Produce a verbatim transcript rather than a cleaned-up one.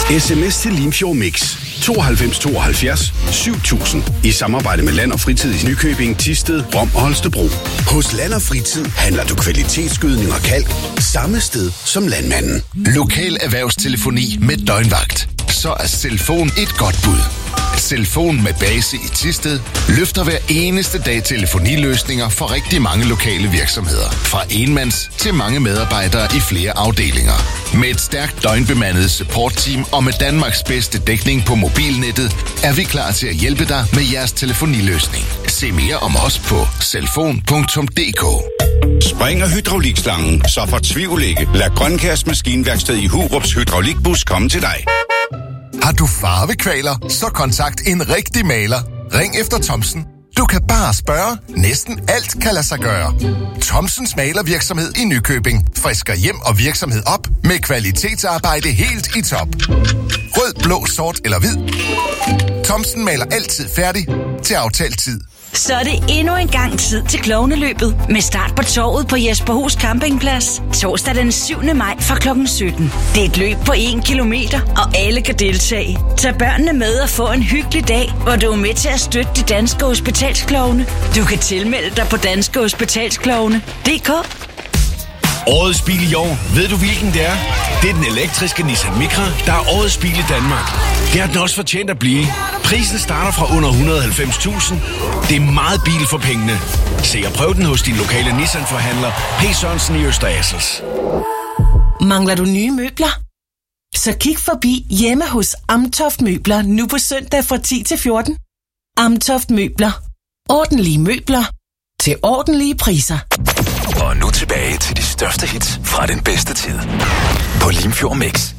Sms til Limfjord Mix tooghalvfems tooghalvfjerds syv tusind i samarbejde med Land og Fritid i Nykøbing, Thisted, Rom og Holstebro. Hos Land og Fritid handler du kvalitetsgødning og kalk samme sted som landmanden. Lokal erhvervstelefoni med døgnvagt. Så er Selfon et godt bud. Selfon med base i Thisted løfter hver eneste dag telefoniløsninger for rigtig mange lokale virksomheder. Fra enmands til mange medarbejdere i flere afdelinger. Med et stærkt døgnbemandet supportteam og med Danmarks bedste dækning på mobilnettet, er vi klar til at hjælpe dig med jeres telefoniløsning. Se mere om os på selfon punktum d k. Springer hydraulikslangen, så fortvivl ikke. Lad Grønkærs Maskinværksted i Hurups hydraulikbus komme til dig. Har du farvekvaler? Så kontakt en rigtig maler. Ring efter Thomsen. Du kan bare spørge. Næsten alt kan lade sig gøre. Thomsens malervirksomhed i Nykøbing frisker hjem og virksomhed op med kvalitetsarbejde helt i top. Rød, blå, sort eller hvid. Thomsen maler altid færdig til aftalt tid. Så er det endnu en gang tid til Klovneløbet med start på torvet på Jesperhus Campingplads. Torsdag den syvende maj fra klokken sytten. Det er et løb på en kilometer, og alle kan deltage. Tag børnene med og få en hyggelig dag, hvor du er med til at støtte de danske hospitalsklovne. Du kan tilmelde dig på danske hospitalsklovne punktum d k. Årets bil i år. Ved du, hvilken det er? Det er den elektriske Nissan Micra, der er årets bil i Danmark. Det har den også fortjent at blive. Prisen starter fra under et hundrede og halvfems tusind. Det er meget bil for pengene. Se og prøv den hos din lokale Nissan-forhandler, P. Sørensen i Øster Assels. Mangler du nye møbler? Så kig forbi hjemme hos Amtoft Møbler nu på søndag fra ti til fjorten. Amtoft Møbler. Ordentlige møbler til ordentlige priser. Og nu tilbage til de største hits fra den bedste tid på Limfjord Mix.